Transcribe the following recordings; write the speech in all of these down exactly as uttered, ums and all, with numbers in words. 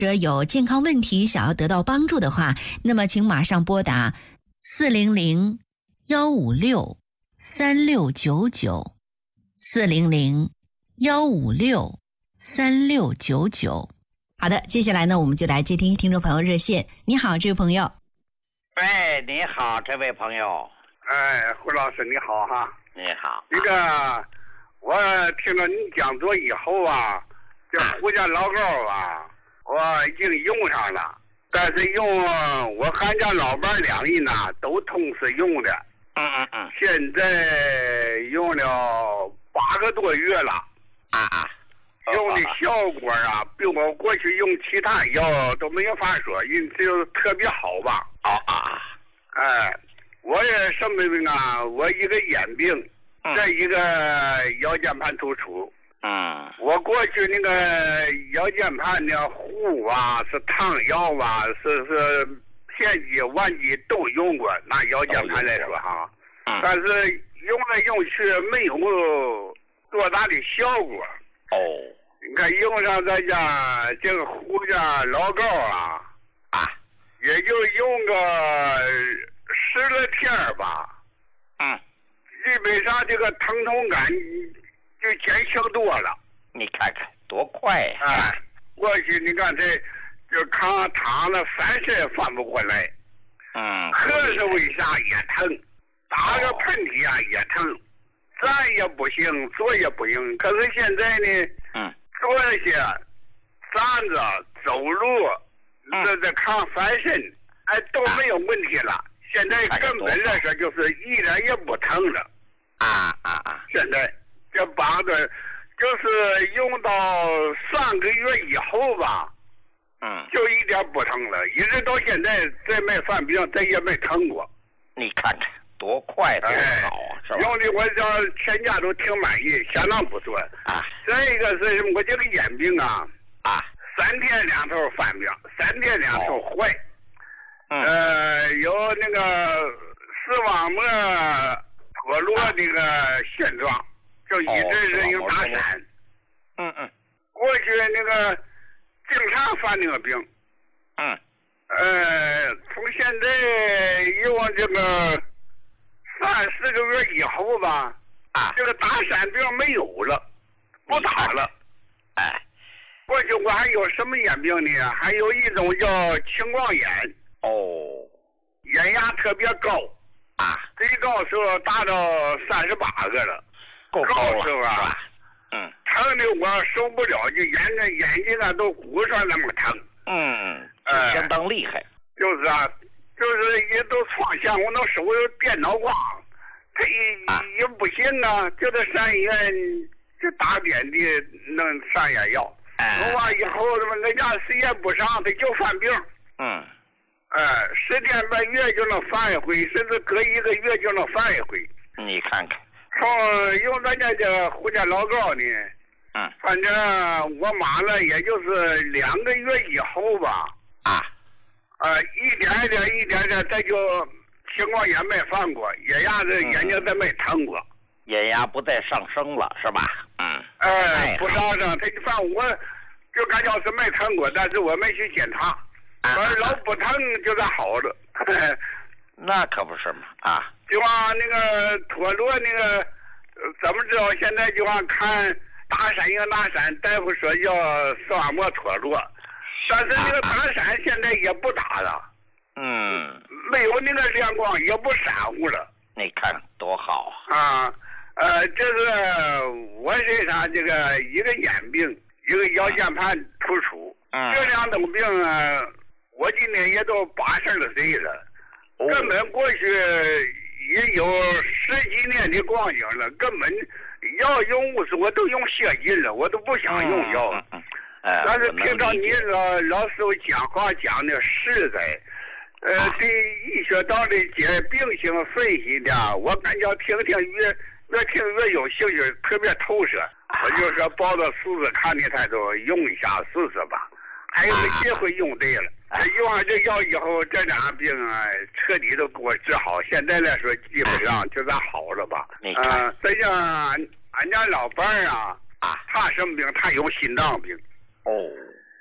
者有健康问题想要得到帮助的话，那么请马上拨打四零零幺五六三六九九四零零幺五六三六九九。好的，接下来呢，我们就来接听听众朋友热线。你好，这位朋友。 喂，你好，这位朋友。 哎，胡老师你好哈。 你好。 那个，我听了你讲座以后啊，这胡家老高啊，我已经用上了，但是用我俺家老伴两人呢都同时用的。 嗯嗯嗯。 现在用了八个多月了。 啊啊。 用的效果啊，比我过去用其他药都没有法说，因就特别好吧。 哦啊， 哎，我也什么病啊？我一个眼病，再一个腰间盘突出。 嗯。 我过去那个腰间盘的护啊，是汤药啊，是是片剂、丸剂都用过，拿腰间盘来说哈。 嗯。 但是用来用去没有多大的效果。 哦。 你看用上咱家这个胡家老高啊， 啊， 也就用个十来天吧。 嗯。 基本上这个疼痛感就减轻多了。 你看看多快呀！ 哎，过去你看这就扛躺了翻身翻不过来。 嗯。 咳嗽一下也疼，打个喷嚏啊也疼，站也不行，坐也不行。可是现在呢， 嗯。 坐下、站着、走路，这这抗翻身，哎，都没有问题了。现在根本来说就是一点也不疼了。 啊啊啊！ 现在这帮子就是用到上个月以后吧， 嗯， 就一点不疼了，一直到现在再没犯病，再也没疼过。 你看看多快多好啊，是吧？ 用的我叫全家都挺满意，相当不错啊。 再一个是我这个眼病啊， 啊， 三天两头犯病，三天两头坏。 嗯。 呃，有那个视网膜脱落那个现状，就一直是有打闪。 嗯嗯。 过去那个经常犯那个病。 嗯。 呃，从现在用这个三四个月以后吧， 啊， 这个打闪病没有了，不打了。 哎， 过去我还有什么眼病呢？还有一种叫青光眼。 哦。 眼压特别高。 啊。 最高时候达到三十八个了。 够高了。 时候啊。 嗯。 疼的我受不了，就眼睛眼睛啊都鼓上那么疼。 嗯。相当厉害。 就是啊，就是也都创伤，我那手有电脑光，他也也不行啊，就得上医院就打点的弄上眼药。弄完以后他妈人家时间不长，他就犯病。 嗯。 哎，十天半月就能犯一回，甚至隔一个月就能犯一回。 你看看。 从用咱家这胡家老高呢， 嗯， 反正我妈了，也就是两个月以后吧。 啊。 呃，一点一点一点点，再就青光眼没犯过，眼压子眼睛再没疼过， 眼压不再上升了，是吧？嗯。 哎，不上升，他反正我就感觉是没疼过，但是我没去检查，反正老不疼就是好了。 那可不是嘛啊！ 就往那个脱落那个，怎么知道？现在就往看打闪应打闪，大夫说叫视网膜脱落。但是那个打闪现在也不打了， 嗯， 没有那个亮光，也不闪乎了。 你看多好啊！呃，这是我身上这个一个眼病，一个腰间盘突出， 嗯， 这两种病啊，我今年也都八十来岁了，哦，根本过去也有十几年的光景了，根本要用物质我都用血劲了，我都不想用药。嗯嗯哎， 但是听到你老老师傅讲话讲的实在，呃，啊，对医学道理解病情分析的，我感觉听听越越听越有兴趣，特别透彻。我就说抱着试试看的态度用一下试试吧，还有个机会用对了。用完这药以后，这俩病啊彻底都给我治好。现在来说，基本上就算好了吧。 嗯，呃， 再像俺俺家老伴儿啊， 啊， 他什么病？他有心脏病。 哦，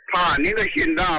怕你的心脏